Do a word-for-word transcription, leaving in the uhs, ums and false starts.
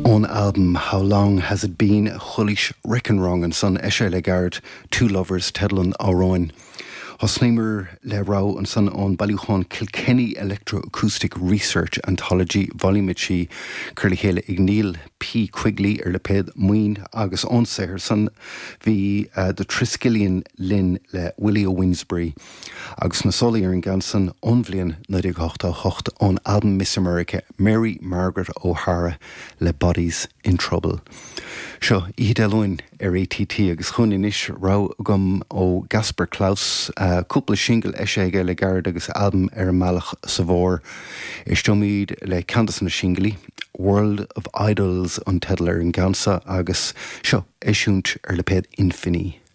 Own album How Long Has It Been Chulish Reckonwrong and son Eshe Legard, Two Lovers Tedlin Auroin. Hosnimer le rau and son on Ballychon Kilkenny Electroacoustic Research Anthology Volumetry Curlyhale Ignil P. Quigley er le ped Muin Agus Onse her son the uh, the Triskelion Lynn le Willie Winsbury Agus Nasoli er in Ganson Onvlian Nadig Hochta Hocht on album Miss America Mary Margaret O'Hara le Bodies in Trouble. Sure, Idelwin er A T T agus chuninish rau gum o Gasper Klaus uh, couple shingle Eshe le Gard agus album er Malach Savor Ishtomid le Candace na Shingly World of Idols on Tedler in Gansa agus sure Eshunt er le ped Infini.